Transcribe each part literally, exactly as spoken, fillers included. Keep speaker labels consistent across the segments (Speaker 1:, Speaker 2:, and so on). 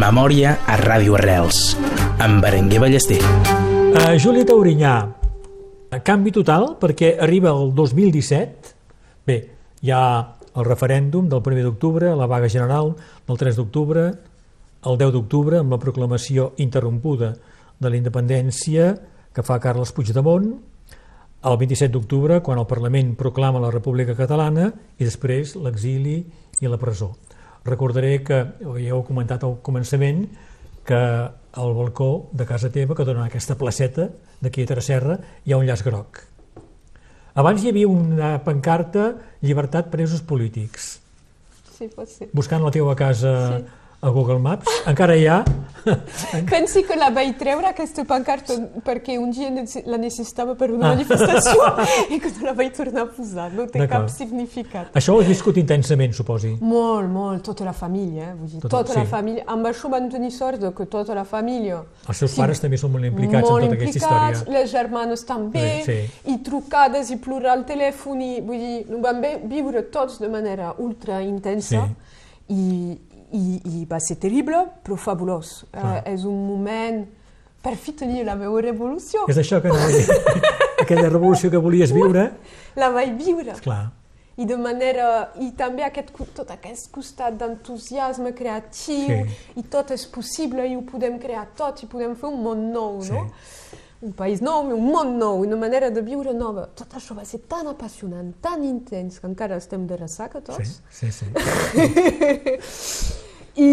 Speaker 1: Memòria a Ràdio Arrels, amb Berenguer Ballester.
Speaker 2: Uh, Julieta Orinyà, canvi total perquè arriba el dos mil disset. Bé, hi ha el referèndum del primer d'octubre, la vaga general del tres d'octubre, el deu d'octubre amb la proclamació interrompuda de la independència que fa Carles Puigdemont, el vint-i-set d'octubre quan el Parlament proclama la República Catalana i després l'exili i la presó. Recordaré que, ja heu comentat al començament, que al balcó de casa teva, que dona aquesta placeta d'aquí a Tresserra, hi ha un llaç groc. Abans hi havia una pancarta Llibertat presos polítics.
Speaker 3: Sí, pot ser.
Speaker 2: Buscant la teva casa sí. a Google Maps, encara hi ha...
Speaker 3: Pensi que la vaig treure, aquesta pancarta, perquè un dia la necessitava per una ah. manifestació i que no la vaig tornar a posar. No té cap significat.
Speaker 2: Això ho has viscut intensament, suposi?
Speaker 3: Molt, molt. Tota la família. Eh? Vull dir, tota tota sí. la família. Amb això van tenir sort que tota la família...
Speaker 2: Els seus sí, pares també són molt implicats molt en tota aquesta història. Molt implicats,
Speaker 3: les germanes també, sí, sí. i trucades i plorar al telèfon. I, vull dir, ho vam viure tots de manera ultra intensa sí. i I, i va ser terrible, però fabulós. Uh, és un moment per fi tenir la meva revolució.
Speaker 2: És això que no volia. Aquella revolució que volies viure...
Speaker 3: La vaig viure.
Speaker 2: Esclar.
Speaker 3: I de manera... I també aquest, tot aquest costat d'entusiasme creatiu, sí. i tot és possible, i ho podem crear tot, i podem fer un món nou, sí. no? Un país nou, un món nou, una manera de viure nova. Tot això va ser tan apassionant, tan intens, que encara estem de ressaca tots.
Speaker 2: Sí, sí, sí.
Speaker 3: I,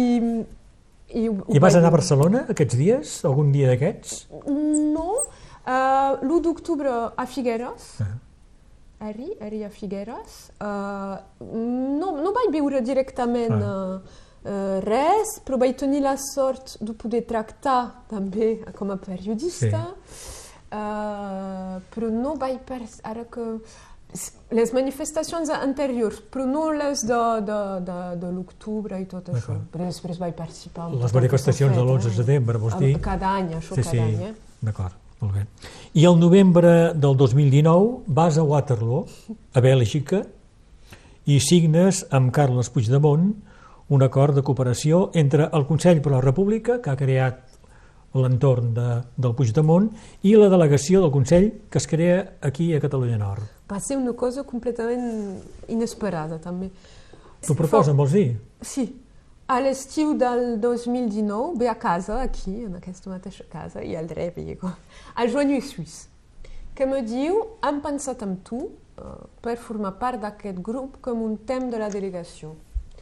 Speaker 2: i, I vas anar a Barcelona aquests dies? Algun dia d'aquests?
Speaker 3: No. Uh, l'u d'octubre a Figueres. Uh -huh. Ari, Ari a Figueres. Uh, no, no vaig viure directament... Uh -huh. uh, Uh, res, però vaig tenir la sort de poder tractar també com a periodista, sí. uh, però no vaig per... ara que... les manifestacions anteriors, però no les de, de, de, de l'octubre i tot això, però després vaig participar en
Speaker 2: les manifestacions de l'onze de setembre, vols dir?
Speaker 3: Cada any, això
Speaker 2: sí,
Speaker 3: cada
Speaker 2: sí.
Speaker 3: any. Eh?
Speaker 2: D'acord, molt bé. I el novembre del dos mil dinou vas a Waterloo, a Bèlgica, i signes amb Carles Puigdemont un acord de cooperació entre el Consell per la República, que ha creat l'entorn de, del Puigdemont, i la delegació del Consell que es crea aquí a Catalunya Nord.
Speaker 3: Va ser una cosa completament inesperada, també.
Speaker 2: T'ho proposen, vols dir?
Speaker 3: Sí. A l'estiu del dos mil dinou ve a casa, aquí, en aquesta mateixa casa, i al Drèvigo, el Joan Lluís Suís, que me diu, hem pensat en tu uh, per formar part d'aquest grup com un tema de la delegació.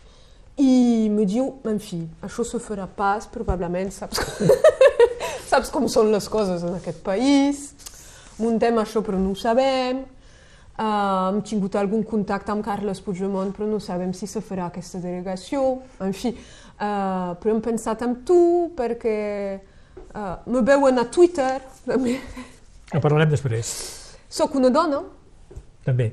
Speaker 3: I me diu, en fi, això se farà pas, probablement, saps, saps com són les coses en aquest país, muntem això però no ho sabem, uh, hem tingut algun contacte amb Carles Puigdemont però no sabem si se farà aquesta delegació, en fi, uh, però hem pensat en tu perquè uh, me veuen a Twitter, també.
Speaker 2: En parlarem després.
Speaker 3: Soc una dona.
Speaker 2: També.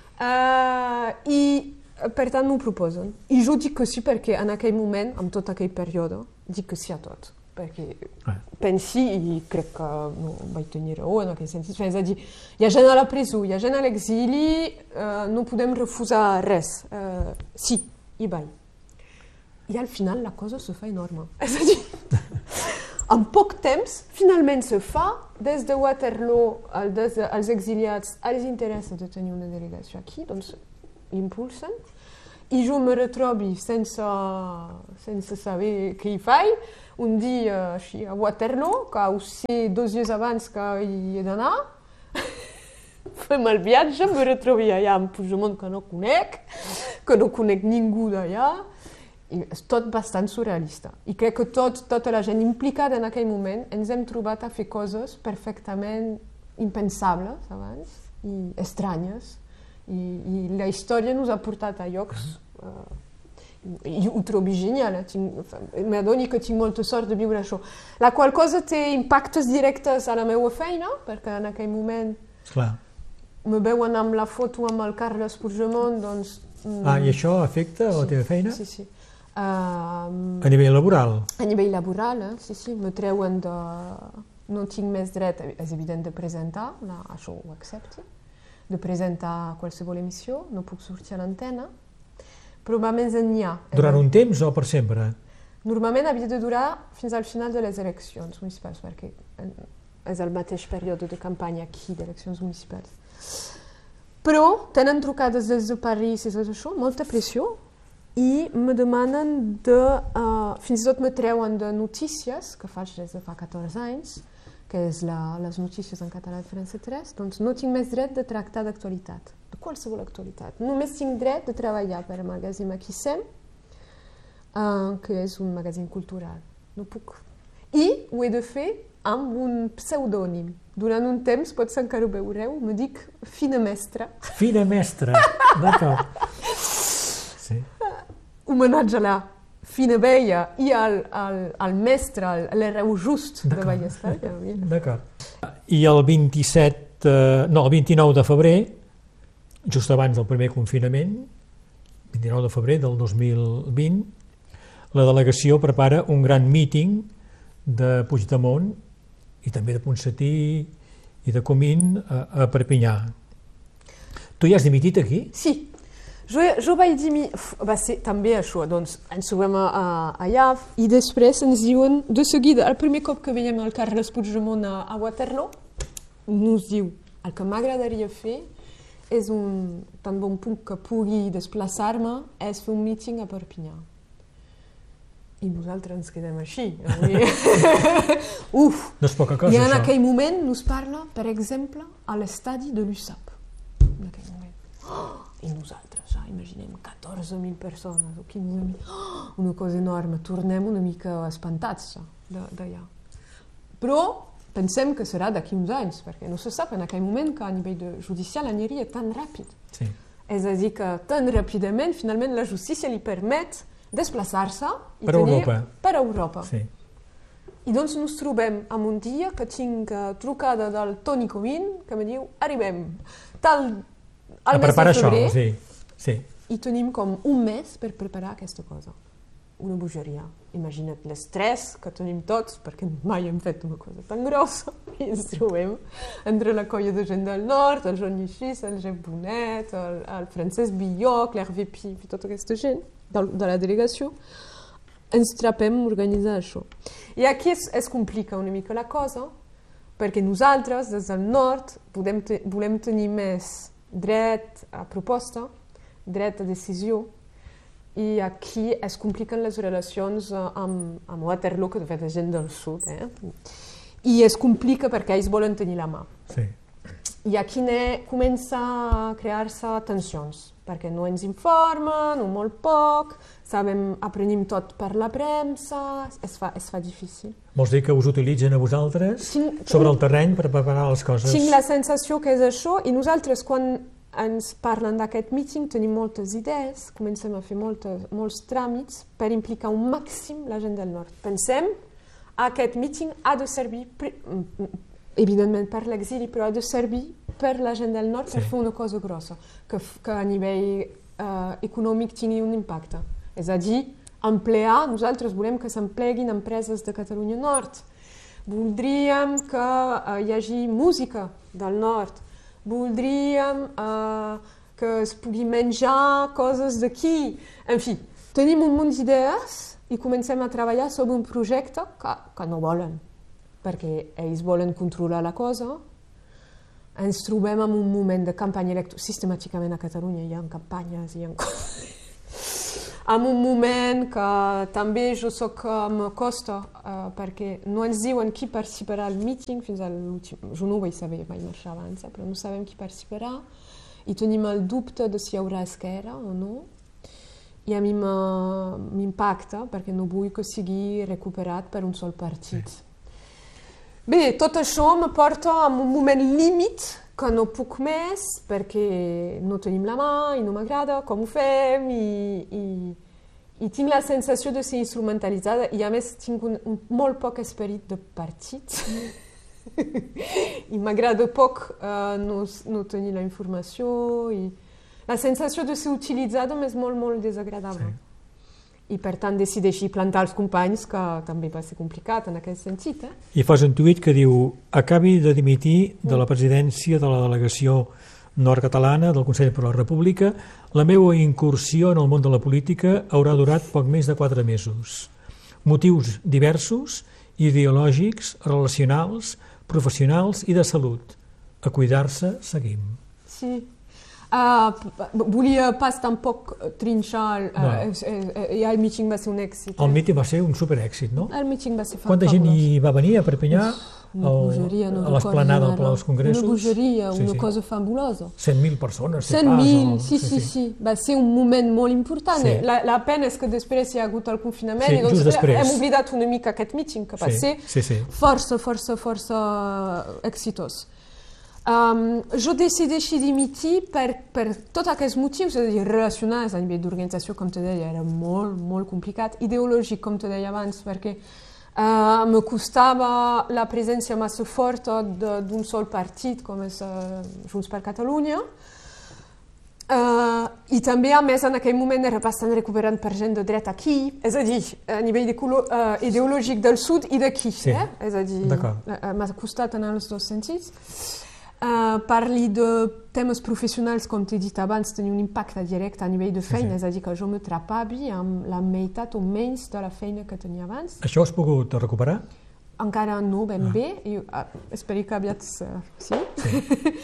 Speaker 3: Uh, I per tant m'ho proposen. I jo dic que sí perquè en aquell moment, en tot aquell període, dic que sí a tot. Perquè ah. pensi, i crec que no vaig tenir raó en aquell sentit, és a dir, hi ha gent a la presó, hi ha gent a l'exili, uh, no podem refusar res. Uh, sí, i vaig. I al final la cosa se fa enorme. És a dir, en poc temps, finalment se fa, des de Waterloo, des de, als exiliats, els interessa de tenir una delegació aquí, doncs impulsen, i jo me retrobi sense, sense saber què hi faig, un dia així a Waterloo, que ho sé dos dies abans que hi he d'anar, fem el viatge, me retrobi allà amb Puigdemont que no conec, que no conec ningú d'allà, i és tot bastant surrealista. I crec que tot, tota la gent implicada en aquell moment ens hem trobat a fer coses perfectament impensables abans i estranyes. I, i la història ens ha portat a llocs uh, i ho trobo genial, eh? M'adoni que tinc molta sort de viure això, la qual cosa té impactes directes a la meva feina, perquè en aquell moment
Speaker 2: Clar.
Speaker 3: me veuen amb la foto amb el Carles Puigdemont, doncs...
Speaker 2: Mm, ah, i això afecta sí, la teva feina?
Speaker 3: Sí, sí. Uh,
Speaker 2: a nivell laboral?
Speaker 3: A nivell laboral, eh? Sí, sí, me treuen de... No tinc més dret, és evident, de presentar, no, això ho accepto, de presentar qualsevol emissió, no puc sortir a l'antena, però va més enllà.
Speaker 2: Durant un temps o per sempre?
Speaker 3: Normalment havia de durar fins al final de les eleccions municipals, perquè és el mateix període de campanya aquí d'eleccions municipals. Però tenen trucades des de París i tot això, molta pressió, i me demanen de... Uh, fins i tot me treuen de notícies, que faig des de fa catorze anys, que és la, les notícies en català de França tres, doncs no tinc més dret de tractar d'actualitat, de qualsevol actualitat. Només tinc dret de treballar per al magazín Maquissem, uh, que és un magazín cultural. No puc. I ho he de fer amb un pseudònim. Durant un temps, potser encara ho veureu, me dic Fina Mestra.
Speaker 2: Fina Mestra, d'acord. Sí.
Speaker 3: Homenatge a la Fina Veia i al, al, al mestre, l'hereu just de Vallespar.
Speaker 2: D'acord. I el vint-i-set, eh, no, el vint-i-nou de febrer, just abans del primer confinament, vint-i-nou de febrer del dos mil vint, la delegació prepara un gran míting de Puigdemont i també de Ponsatí i de Comín a, a Perpinyà. Tu ja has dimitit aquí?
Speaker 3: Sí. Jo, jo vaig dir, va ser també això, doncs ens trobem a, a, allà i després ens diuen de seguida, el primer cop que veiem el Carles Puigdemont a, a Waterloo, ens diu, el que m'agradaria fer és un, tan bon punt que pugui desplaçar-me, és fer un míting a Perpinyà. I nosaltres ens quedem així. Uf!
Speaker 2: No és poca cosa,
Speaker 3: I en
Speaker 2: això.
Speaker 3: aquell moment ens parla, per exemple, a l'estadi de l'U S A P. En aquell moment. Oh! I nosaltres, ah, imaginem, catorze mil persones o quinze mil. Oh! Una cosa enorme. Tornem una mica espantats d'allà. Però pensem que serà d'aquí uns anys, perquè no se sap en aquell moment que a nivell judicial aniria tan ràpid.
Speaker 2: Sí.
Speaker 3: És a dir, que tan ràpidament, finalment, la justícia li permet desplaçar-se i
Speaker 2: per
Speaker 3: tenir
Speaker 2: Europa.
Speaker 3: Per Europa.
Speaker 2: Sí.
Speaker 3: I doncs ens trobem en un dia que tinc trucada del Toni Comín, que me diu, arribem tal al mes de febrer,
Speaker 2: això, sí. Sí.
Speaker 3: I tenim com un mes per preparar aquesta cosa. Una bogeria. Imagina't l'estrès que tenim tots, perquè mai hem fet una cosa tan grossa, i ens trobem entre la colla de gent del nord, el Joan Llixís, el Jep Bonet, el, el Francesc Billoc, l'Hervé Pi, i tota aquesta gent de, de la delegació, ens trapem a organitzar això. I aquí es, es complica una mica la cosa, perquè nosaltres, des del nord, podem te, volem tenir més dret a proposta, dret a decisió, i aquí es compliquen les relacions amb, amb Waterloo, que de fet és gent del sud, eh? I es complica perquè ells volen tenir la mà.
Speaker 2: Sí.
Speaker 3: I aquí ne, comença a crear-se tensions, perquè no ens informen, o molt poc, sabem, aprenem tot per la premsa, es fa, es fa difícil.
Speaker 2: Vols dir que us utilitzen a vosaltres
Speaker 3: tinc,
Speaker 2: sobre el terreny per preparar les coses?
Speaker 3: Tinc la sensació que és això, i nosaltres quan ens parlen d'aquest míting tenim moltes idees, comencem a fer moltes, molts tràmits per implicar un màxim la gent del nord. Pensem, aquest míting ha de servir, evidentment per l'exili, però ha de servir per la gent del nord, sí, per fer una cosa grossa, que, que a nivell eh, econòmic tingui un impacte. És a dir, emplear, nosaltres volem que s'empleguin empreses de Catalunya Nord, voldríem que eh, hi hagi música del nord, voldríem uh, que es pugui menjar coses d'aquí. En fi, tenim un munt d'idees i comencem a treballar sobre un projecte que, que no volen, perquè ells volen controlar la cosa. Ens trobem en un moment de campanya electoral. Sistemàticament a Catalunya hi ha campanyes, hi ha en un moment que també jo soc, me costa, uh, perquè no ens diuen qui participarà al míting fins a l'últim. Jo no ho vaig saber, vaig marxar abans, però no sabem qui participarà i tenim el dubte de si hi haurà esquerra o no. I a mi m'impacta perquè no vull que sigui recuperat per un sol partit. Sí. Bé, tot això me porta a un moment límit que no puc més perquè no tenim la mà i no m'agrada com ho fem i, i, i tinc la sensació de ser instrumentalitzada i a més tinc un, un molt poc esperit de partit i m'agrada poc uh, no, no tenir la informació i la sensació de ser utilitzada m'és molt, molt desagradable. Sí. I per tant decideixi plantar els companys, que també va ser complicat en aquest sentit. Eh?
Speaker 2: I fas un tuit que diu: acabi de dimitir de la presidència de la delegació nord-catalana del Consell per la República. La meva incursió en el món de la política haurà durat poc més de quatre mesos. motius diversos, ideològics, relacionals, professionals i de salut. A cuidar-se, seguim.
Speaker 3: Sí. Uh, volia pas tampoc trinxar, uh, no. uh, el meeting va ser un èxit.
Speaker 2: El meeting va ser un superèxit, no?
Speaker 3: El meeting va ser fantàstic.
Speaker 2: Quanta gent hi va venir a Perpinyà?
Speaker 3: Una bogeria, no
Speaker 2: a l'esplanada del Palau dels Congressos?
Speaker 3: Una bogeria,
Speaker 2: sí,
Speaker 3: una
Speaker 2: sí.
Speaker 3: cosa fabulosa.
Speaker 2: cent mil persones, si
Speaker 3: cent mil,
Speaker 2: pas.
Speaker 3: Sí, sí, sí, sí. Va ser un moment molt important.
Speaker 2: Sí.
Speaker 3: La, la pena és que després hi ha hagut el confinament
Speaker 2: sí,
Speaker 3: i doncs
Speaker 2: després.
Speaker 3: hem oblidat una mica aquest meeting, que va
Speaker 2: sí,
Speaker 3: ser
Speaker 2: sí, sí.
Speaker 3: força, força, força exitós. Um, jo decideixi dimitir per, per tots aquests motius, és a dir, relacionats a nivell d'organització, com te deia, era molt, molt complicat, ideològic, com te deia abans, perquè uh, me costava la presència massa forta d'un sol partit, com és uh, Junts per Catalunya, uh, i també, a més, en aquell moment era bastant recuperant per gent de dret aquí, és a dir, a nivell uh, ideològic del sud i d'aquí,
Speaker 2: sí.
Speaker 3: eh? És a dir, uh, m'ha costat en els dos sentits. Uh, parli de temes professionals, com t'he dit abans, tenir un impacte directe a nivell de feina, sí, sí. És a dir, que jo me trapavi amb la meitat o menys de la feina que tenia abans.
Speaker 2: Això has pogut recuperar?
Speaker 3: Encara no ben ah. bé, i uh, espero que aviat uh, sí. sí.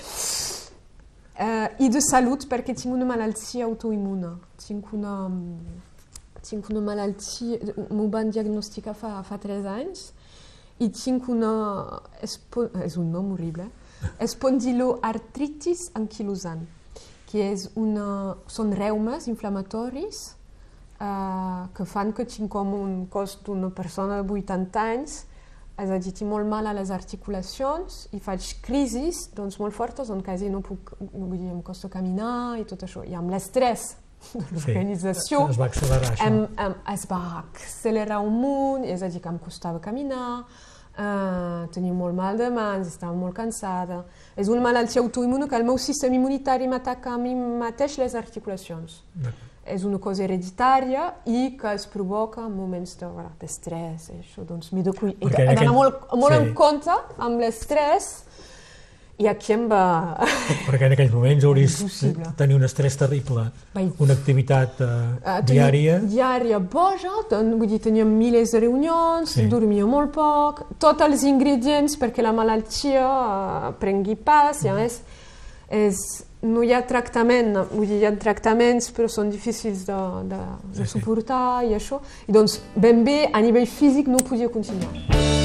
Speaker 3: uh, I de salut, perquè tinc una malaltia autoimmune. Tinc una, tinc una malaltia, m'ho van diagnosticar fa, fa tres anys, i tinc una... És un nom horrible, espondiloartritis anquilosant, que és una, són reumes inflamatoris uh, que fan que tinc com un cos d'una persona de vuitanta anys, és a dir, tinc molt mal a les articulacions i faig crisis doncs, molt fortes on quasi no puc, vull dir, em costa caminar i tot això. I amb l'estrès de l'organització
Speaker 2: sí, es va accelerar això.
Speaker 3: Em, em, es va accelerar un munt, és a dir, que em costava caminar, Uh, tenia molt mal de mans, estava molt cansada. És una malaltia autoimmune que el meu sistema immunitari m'ataca a mi mateix les articulacions. És una cosa hereditària i que es provoca en moments d'estrès. De, voilà, doncs m'he d'anar aquell... molt, molt sí. en compte amb l'estrès. I aquí em va...
Speaker 2: Perquè en aquells moments hauries de tenir un estrès terrible, una activitat uh, uh, diària...
Speaker 3: Diària boja, vull dir, teníem milers de reunions, sí. dormia molt poc, tots els ingredients perquè la malaltia uh, prengui pas, i a més, és, no hi ha tractament, vull dir, hi ha tractaments, però són difícils de, de, de suportar i això. I doncs, ben bé, a nivell físic no podia continuar.